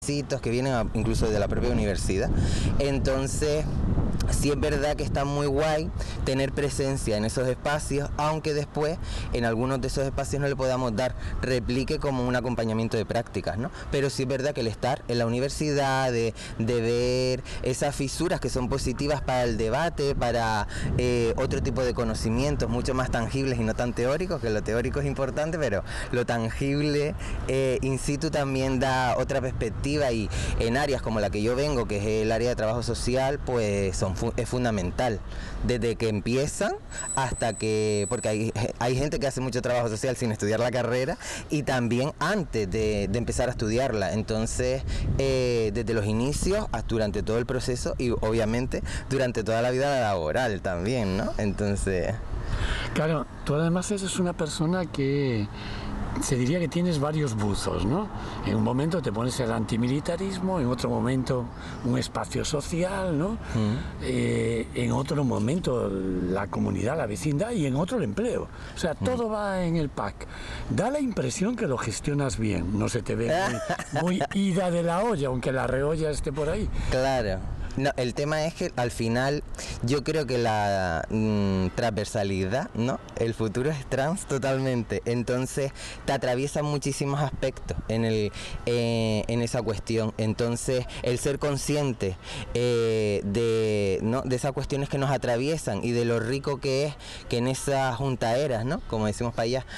que vienen incluso de la propia universidad. Entonces sí es verdad que está muy guay tener presencia en esos espacios, aunque después en algunos de esos espacios no le podamos dar replique como un acompañamiento de prácticas, ¿no? Pero sí es verdad que el estar en la universidad, de ver esas fisuras que son positivas para el debate, para otro tipo de conocimientos mucho más tangibles y no tan teóricos, que lo teórico es importante, pero lo tangible in situ también da otra perspectiva, y en áreas como la que yo vengo, que es el área de trabajo social, pues es fundamental, desde que empiezan hasta que, porque hay gente que hace mucho trabajo social sin estudiar la carrera, y también antes de empezar a estudiarla. Entonces desde los inicios hasta durante todo el proceso, y obviamente durante toda la vida laboral también, ¿no? Entonces... Claro, tú además eres una persona que se diría que tienes varios buzos, ¿no? En un momento te pones el antimilitarismo, en otro momento un espacio social, ¿no? En otro momento la comunidad, la vecindad, y en otro el empleo. O sea, todo va en el pack. Da la impresión que lo gestionas bien, no se te ve muy ida de la olla, aunque la reolla esté por ahí. Claro. No, el tema es que al final yo creo que la transversalidad, ¿no? El futuro es trans totalmente, entonces te atraviesan muchísimos aspectos en esa cuestión. Entonces el ser consciente de esas cuestiones que nos atraviesan y de lo rico que es que en esas juntaeras, ¿no? Como decimos para allá,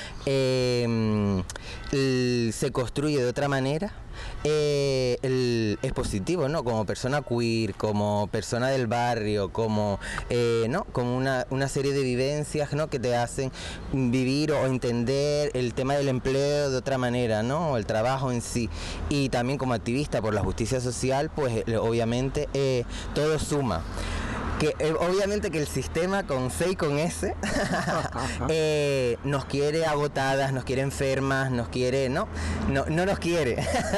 se construye de otra manera. Es positivo, ¿no? Como persona queer, como persona del barrio, como ¿no? Como una serie de vivencias, ¿no? Que te hacen vivir o entender el tema del empleo de otra manera, ¿no? O el trabajo en sí. Y también como activista por la justicia social, pues obviamente todo suma. Que obviamente que el sistema con C y con S nos quiere agotadas, nos quiere enfermas, nos quiere, no nos quiere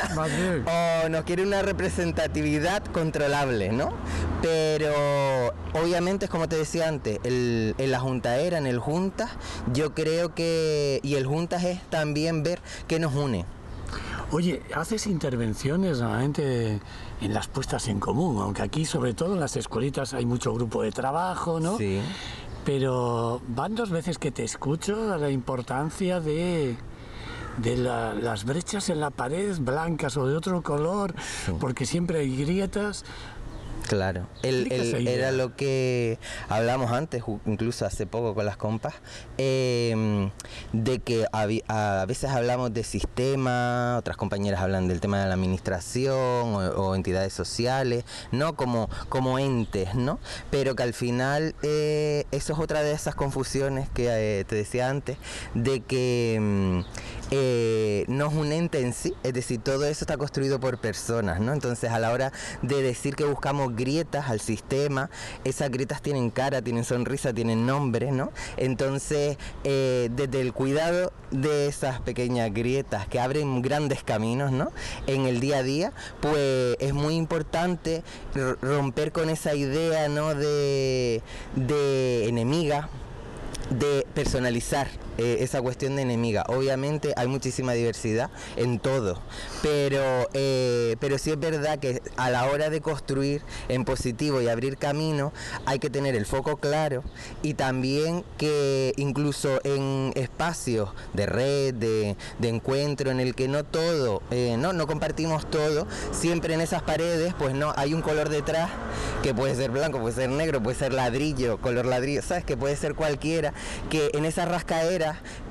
o nos quiere una representatividad controlable, ¿no? Pero obviamente es como te decía antes, en la juntaera, en el juntas, yo creo que, y el juntas es también ver qué nos une. Oye, haces intervenciones normalmente en las puestas en común, aunque aquí sobre todo en las escuelitas hay mucho grupo de trabajo, ¿no? Sí. Pero van 2 veces que te escucho la importancia de las brechas en la pared blancas o de otro color, sí, porque siempre hay grietas. Claro, era lo que hablamos antes, incluso hace poco con las compas, de que a veces hablamos de sistema, otras compañeras hablan del tema de la administración o entidades sociales, ¿no? Como entes, ¿no? Pero que al final eso es otra de esas confusiones que te decía antes, de que no es un ente en sí, es decir, todo eso está construido por personas, ¿no? Entonces a la hora de decir que buscamos grietas al sistema, esas grietas tienen cara, tienen sonrisa, tienen nombre, ¿no? Entonces desde el cuidado de esas pequeñas grietas que abren grandes caminos, ¿no? En el día a día, pues es muy importante romper con esa idea, ¿no? de enemiga, de personalizar esa cuestión de enemiga. Obviamente hay muchísima diversidad en todo, pero sí es verdad que a la hora de construir en positivo y abrir camino hay que tener el foco claro, y también que incluso en espacios de red, de encuentro, en el que no todo, no compartimos todo, siempre en esas paredes pues no hay un color detrás, que puede ser blanco, puede ser negro, puede ser ladrillo, color ladrillo, sabes, que puede ser cualquiera, que en esas rascaderas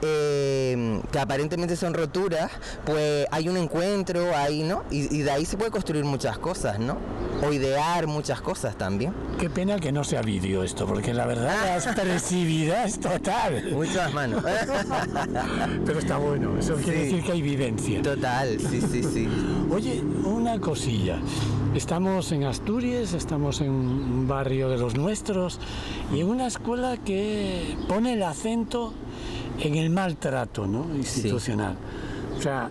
que aparentemente son roturas, pues hay un encuentro ahí, ¿no? Y de ahí se puede construir muchas cosas, ¿no? O idear muchas cosas también. Qué pena que no sea vídeo esto, porque la verdad la expresividad es total. Muchas manos. Pero está bueno, eso quiere decir que hay vivencia. Total, sí. Oye, una cosilla. Estamos en Asturias, estamos en un barrio de los nuestros y en una escuela que pone el acento en el maltrato, ¿no? Institucional. Sí. O sea,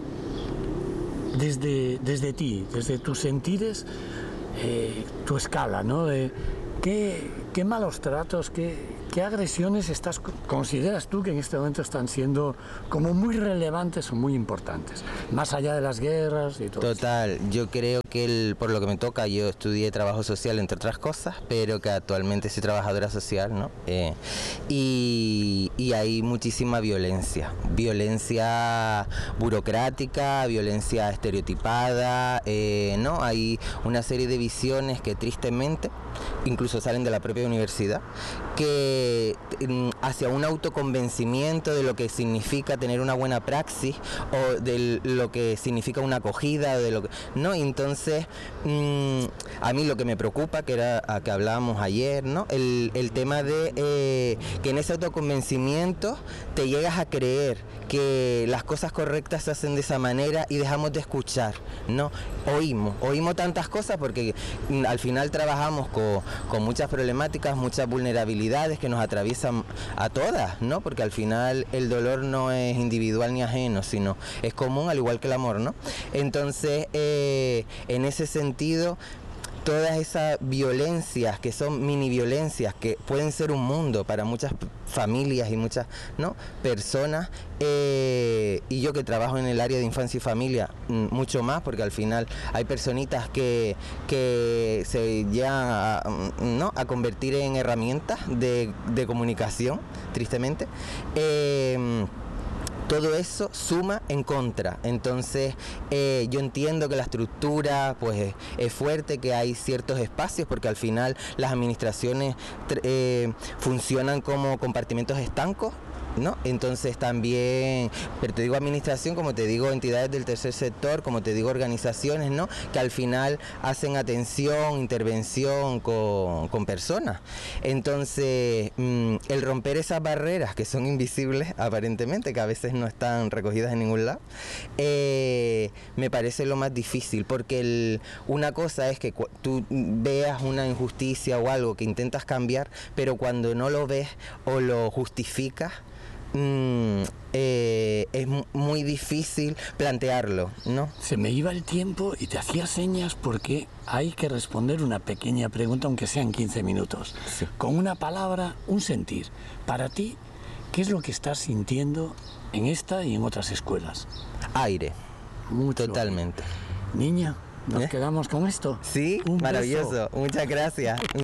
desde ti, desde tus sentires, tu escala, ¿no? De qué malos tratos, qué ¿qué agresiones consideras tú que en este momento están siendo como muy relevantes o muy importantes? Más allá de las guerras y todo. Total, yo creo que por lo que me toca, yo estudié trabajo social entre otras cosas, pero que actualmente soy trabajadora social, ¿no? Y hay muchísima violencia burocrática, violencia estereotipada, ¿no? Hay una serie de visiones que tristemente incluso salen de la propia universidad, que hacia un autoconvencimiento de lo que significa tener una buena praxis o de lo que significa una acogida, de lo que, ¿no? Entonces, a mí lo que me preocupa, que era a que hablábamos ayer, ¿no? El tema de que en ese autoconvencimiento te llegas a creer que las cosas correctas se hacen de esa manera y dejamos de escuchar, ¿no? Oímos tantas cosas porque al final trabajamos con muchas problemáticas, muchas vulnerabilidades que nos atraviesan a todas, ¿no? Porque al final el dolor no es individual ni ajeno, sino es común, al igual que el amor, ¿no? Entonces, en ese sentido, todas esas violencias que son mini violencias que pueden ser un mundo para muchas familias y muchas, ¿no?, personas, y yo que trabajo en el área de infancia y familia mucho más, porque al final hay personitas que se llegan a convertir en herramientas de comunicación, tristemente. Todo eso suma en contra. Entonces, yo entiendo que la estructura pues es fuerte, que hay ciertos espacios, porque al final las administraciones funcionan como compartimentos estancos, ¿no? Entonces también, pero te digo administración, como te digo entidades del tercer sector, como te digo organizaciones, ¿no?, que al final hacen atención, intervención con personas. Entonces, el romper esas barreras que son invisibles aparentemente, que a veces no están recogidas en ningún lado, me parece lo más difícil, porque una cosa es que tú veas una injusticia o algo que intentas cambiar, pero cuando no lo ves o lo justificas, es muy difícil plantearlo, ¿no? Se me iba el tiempo y te hacía señas porque hay que responder una pequeña pregunta, aunque sean 15 minutos. Sí. Con una palabra, un sentir. Para ti, ¿qué es lo que estás sintiendo en esta y en otras escuelas? Aire. Mucho. Totalmente. Niña, ¿nos quedamos con esto? Sí, Un maravilloso. beso. Muchas gracias.